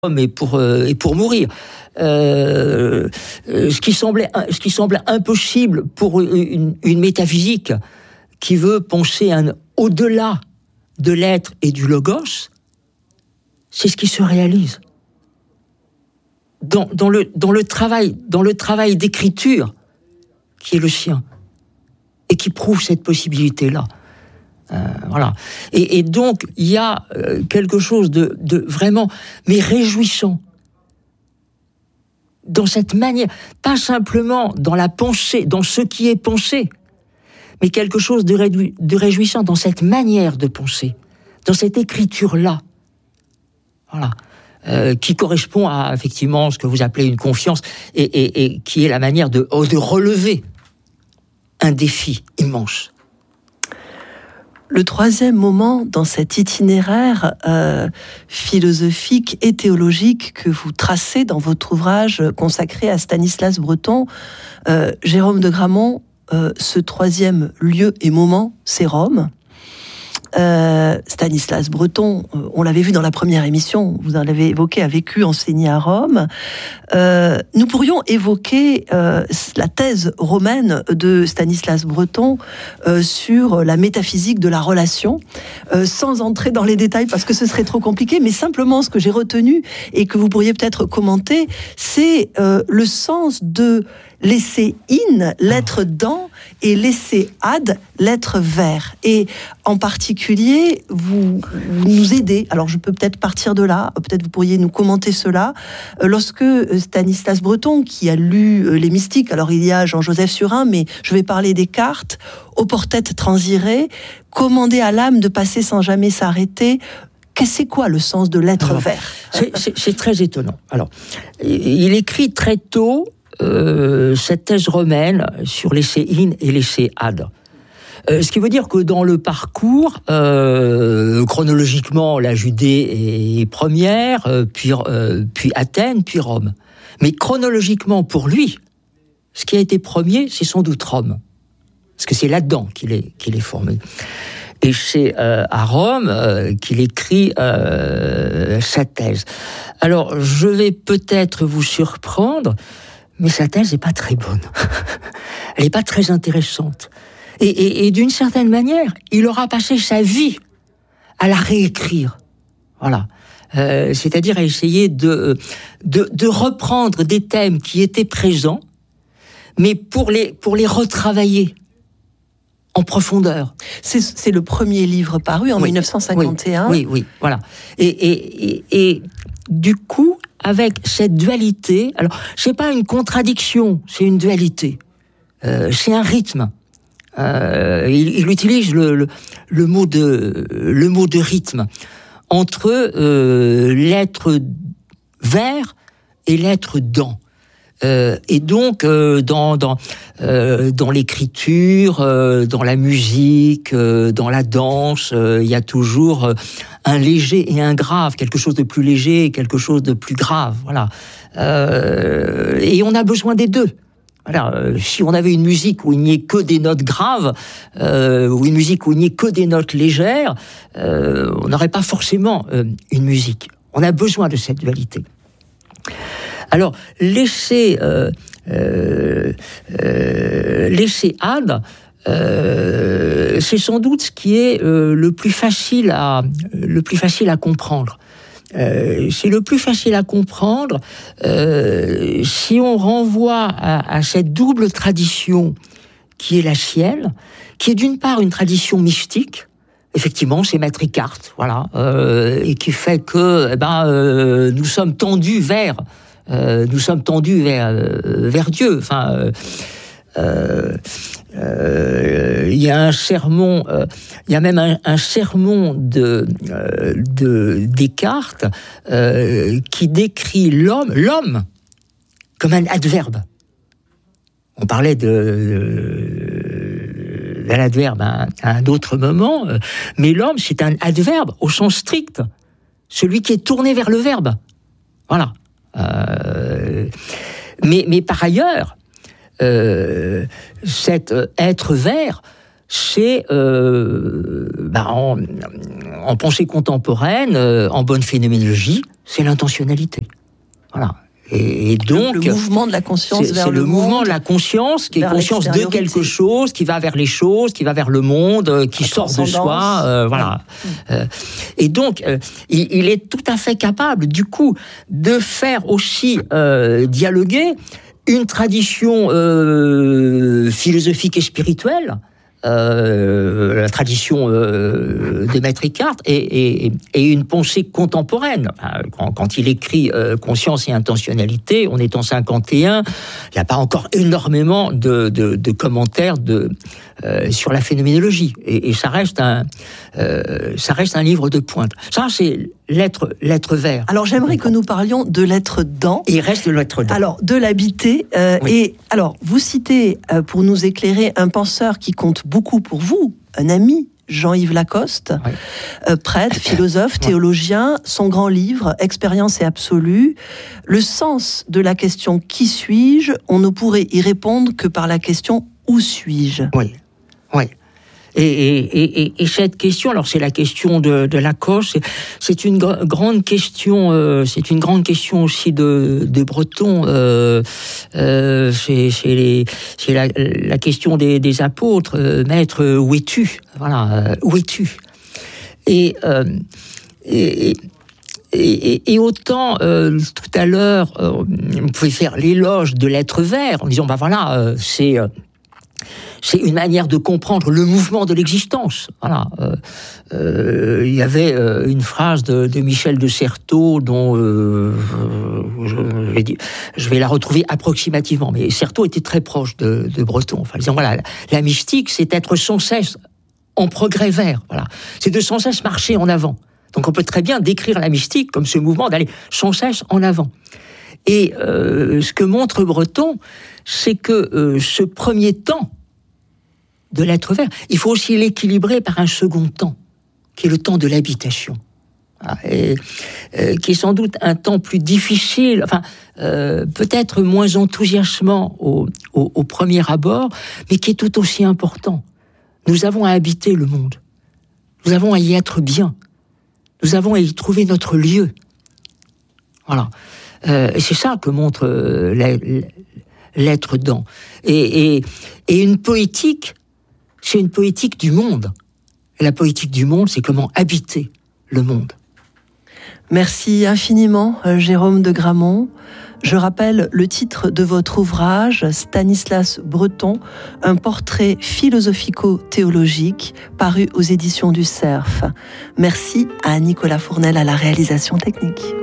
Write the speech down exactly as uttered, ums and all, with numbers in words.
et pour, euh, et pour mourir. Euh, ce, qui semblait, ce qui semblait impossible pour une, une métaphysique qui veut penser un au-delà de l'être et du logos, c'est ce qui se réalise. Dans, dans, le, dans, le travail, dans le travail d'écriture qui est le sien et qui prouve cette possibilité-là. Euh, voilà. Et, et donc, il y a euh, quelque chose de, de vraiment, mais réjouissant, dans cette manière, pas simplement dans la pensée, dans ce qui est pensé, mais quelque chose de, rédou- de réjouissant dans cette manière de penser, dans cette écriture-là. Voilà. Euh, qui correspond à, effectivement, ce que vous appelez une confiance, et, et, et qui est la manière de, de relever un défi immense. Le troisième moment dans cet itinéraire euh, philosophique et théologique que vous tracez dans votre ouvrage consacré à Stanislas Breton, euh, Jérôme de Gramont, euh, ce troisième lieu et moment, c'est Rome. Euh, Stanislas Breton, euh, on l'avait vu dans la première émission, vous en avez évoqué, a vécu, enseigné à Rome. Euh, nous pourrions évoquer euh, la thèse romaine de Stanislas Breton euh, sur la métaphysique de la relation, euh, sans entrer dans les détails parce que ce serait trop compliqué, mais simplement ce que j'ai retenu et que vous pourriez peut-être commenter, c'est euh, le sens de laisser in, l'être dans, et laisser ad, l'être vers. Et en particulier, vous, vous nous aidez, alors je peux peut-être partir de là, peut-être vous pourriez nous commenter cela, lorsque Stanislas Breton, qui a lu les mystiques, alors il y a Jean-Joseph Surin, mais je vais parler des cartes, au portet transire, commander à l'âme de passer sans jamais s'arrêter. C'est quoi le sens de l'être alors, vers c'est, c'est, c'est très étonnant. Alors, il écrit très tôt Euh, cette thèse romaine sur l'essai in et l'essai ad. Euh, ce qui veut dire que dans le parcours, euh, chronologiquement, la Judée est première, euh, puis, euh, puis Athènes, puis Rome. Mais chronologiquement, pour lui, ce qui a été premier, c'est sans doute Rome. Parce que c'est là-dedans qu'il est, qu'il est formé. Et c'est euh, à Rome euh, qu'il écrit euh, sa thèse. Alors, je vais peut-être vous surprendre, mais sa thèse n'est pas très bonne. Elle n'est pas très intéressante. Et, et, et d'une certaine manière, il aura passé sa vie à la réécrire. Voilà. Euh, c'est-à-dire à essayer de, de, de reprendre des thèmes qui étaient présents, mais pour les, pour les retravailler en profondeur. C'est, c'est le premier livre paru en oui, dix-neuf cent cinquante et un. Oui, oui, oui, voilà. Et, et, et, et du coup, avec cette dualité, alors c'est pas une contradiction, c'est une dualité, euh, c'est un rythme. Euh, il, il utilise le, le, le mot de le mot de rythme entre euh, l'être vers et l'être dans. Euh, et donc euh, dans dans euh, dans l'écriture, euh, dans la musique, euh, dans la danse, euh, il y a toujours euh, un léger et un grave, quelque chose de plus léger et quelque chose de plus grave. Voilà. Euh, et on a besoin des deux. Voilà. Euh, si on avait une musique où il n'y ait que des notes graves, euh, ou une musique où il n'y ait que des notes légères, euh, on n'aurait pas forcément euh, une musique. On a besoin de cette dualité. Alors, laisser, euh, euh, euh, laisser ad, euh, c'est sans doute ce qui est euh, le plus facile à, le plus facile à comprendre. Euh, c'est le plus facile à comprendre euh, si on renvoie à, à cette double tradition qui est la sienne, qui est d'une part une tradition mystique. Effectivement, c'est Maître Eckhart, voilà, euh, et qui fait que, eh ben, euh, nous sommes tendus vers. Euh, nous sommes tendus vers, euh, vers Dieu. Enfin, euh, euh, euh, il y a un sermon, euh, il y a même un, un sermon de, euh, de Descartes euh, qui décrit l'homme, l'homme comme un adverbe. On parlait de, de, de l'adverbe à, à un autre moment, euh, mais l'homme, c'est un adverbe au sens strict, celui qui est tourné vers le verbe. Voilà. Euh, mais, mais par ailleurs, euh, cet être vers, c'est euh, bah, en, en pensée contemporaine, euh, en bonne phénoménologie, c'est l'intentionnalité. Voilà. Et, et donc, le, le mouvement de la conscience c'est, vers c'est le, le monde, mouvement de la conscience qui est conscience de quelque chose, qui va vers les choses, qui va vers le monde, euh, qui la sort de soi. Euh, voilà. Oui. Euh, et donc, euh, il, il est tout à fait capable, du coup, de faire aussi euh, dialoguer une tradition euh, philosophique et spirituelle. Euh, la tradition euh, de Maître Eckhart et, et, et une pensée contemporaine. Quand, quand il écrit euh, Conscience et intentionnalité, on est en cinquante et un, il n'y a pas encore énormément de, de, de commentaires de, euh, sur la phénoménologie. Et, et ça, reste un, euh, ça reste un livre de pointe. Ça, c'est l'être, l'être vert. Alors, j'aimerais que nous parlions de l'être dans. Et il reste de l'être dans. Alors, de l'habiter. Euh, oui. Et alors, vous citez, euh, pour nous éclairer, un penseur qui compte beaucoup pour vous, un ami, Jean-Yves Lacoste, oui. euh, prêtre, philosophe, oui. théologien, son grand livre, Expérience et absolue. Le sens de la question « Qui suis-je ?» on ne pourrait y répondre que par la question « Où suis-je ?» Oui, oui. Et, et, et, et cette question, alors c'est la question de, de Lacoste, c'est, c'est une gr- grande question, euh, c'est une grande question aussi de, de Breton. Euh, euh, c'est, c'est, les, c'est la, la question des, des apôtres. Euh, Maître, où es-tu ? Voilà, euh, où es-tu ? Et, euh, et, et Et, et autant euh, tout à l'heure, euh, vous pouvez faire l'éloge de l'être vert en disant bah voilà, euh, c'est euh, c'est une manière de comprendre le mouvement de l'existence. Voilà. Euh, euh, il y avait euh, une phrase de, de Michel de Certeau dont euh, je, je, vais dire, je vais la retrouver approximativement, mais Certeau était très proche de, de Breton. Enfin, disant voilà, la, la mystique, c'est être sans cesse en progrès vers. Voilà, c'est de sans cesse marcher en avant. Donc on peut très bien décrire la mystique comme ce mouvement d'aller sans cesse en avant. Et euh, ce que montre Breton, c'est que euh, ce premier temps de l'être vert, il faut aussi l'équilibrer par un second temps, qui est le temps de l'habitation. Et, euh, qui est sans doute un temps plus difficile, enfin, euh, peut-être moins enthousiasmant au, au, au premier abord, mais qui est tout aussi important. Nous avons à habiter le monde. Nous avons à y être bien. Nous avons à y trouver notre lieu. Voilà. Euh, et c'est ça que montre euh, l'être dans. Et, et, et une poétique, c'est une poétique du monde. Et la poétique du monde, c'est comment habiter le monde. Merci infiniment, Jérôme de Gramont. Je rappelle le titre de votre ouvrage, Stanislas Breton, un portrait philosophico-théologique, paru aux éditions du Cerf. Merci à Nicolas Fournel à la réalisation technique.